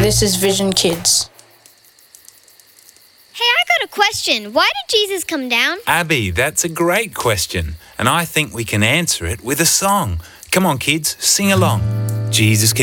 this is Vision Kids. Hey, I got a question. Why did Jesus come down? Abby, that's a great question, and I think we can answer it with a song. Come on, kids, sing along. Jesus came